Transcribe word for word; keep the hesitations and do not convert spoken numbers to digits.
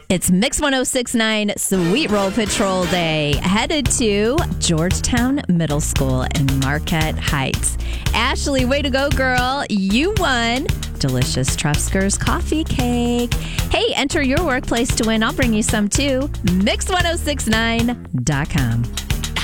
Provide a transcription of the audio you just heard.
It's Mix ten sixty-nine Sweet Roll Patrol Day. Headed to Georgetown Middle School in Marquette Heights. Ashley, way to go, girl. You won delicious Trefsker's coffee cake. Hey, enter your workplace to win. I'll bring you some too. Mix ten sixty-nine dot com.